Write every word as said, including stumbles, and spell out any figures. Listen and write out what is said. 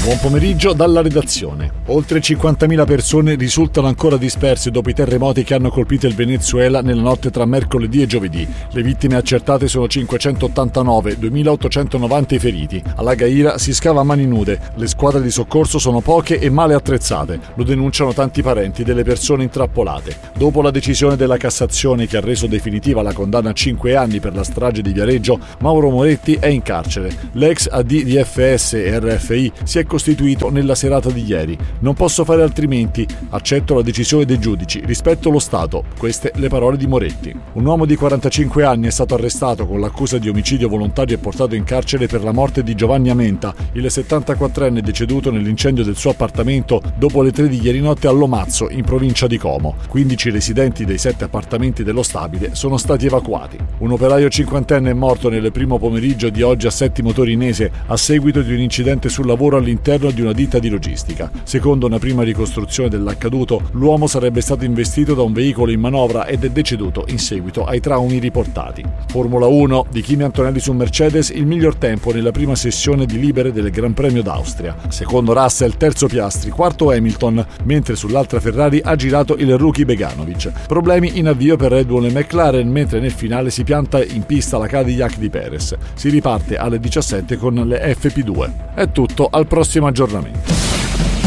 Buon pomeriggio dalla redazione. Oltre cinquantamila persone risultano ancora disperse dopo i terremoti che hanno colpito il Venezuela nella notte tra mercoledì e giovedì. Le vittime accertate sono cinquecentottantanove, duemilaottocentonovanta i feriti. Alla Gaira si scava a mani nude, le squadre di soccorso sono poche e male attrezzate, lo denunciano tanti parenti delle persone intrappolate. Dopo la decisione della Cassazione che ha reso definitiva la condanna a cinque anni per la strage di Viareggio, Mauro Moretti è in carcere. L'ex A D di F S e R F I si è costituito nella serata di ieri. Non posso fare altrimenti, accetto la decisione dei giudici, rispetto lo Stato. Queste le parole di Moretti. Un uomo di quarantacinque anni è stato arrestato con l'accusa di omicidio volontario e portato in carcere per la morte di Giovanni Amenta, il settantaquattrenne deceduto nell'incendio del suo appartamento dopo le tre di ieri notte a Lomazzo, in provincia di Como. quindici residenti dei sette appartamenti dello stabile sono stati evacuati. Un operaio cinquantenne è morto nel primo pomeriggio di oggi a Settimo Torinese a seguito di un incidente sul lavoro all'interno di una ditta di logistica. Secondo una prima ricostruzione dell'accaduto, l'uomo sarebbe stato investito da un veicolo in manovra ed è deceduto in seguito ai traumi riportati. Formula uno, di Kimi Antonelli su Mercedes il miglior tempo nella prima sessione di libere del Gran Premio d'Austria. Secondo Russell, terzo Piastri, quarto Hamilton, mentre sull'altra Ferrari ha girato il rookie Beganovic. Problemi in avvio per Red Bull e McLaren, mentre nel finale si pianta in pista la Cadillac di Perez. Si riparte alle diciassette con le F P due. È tutto, al prossimo aggiornamento.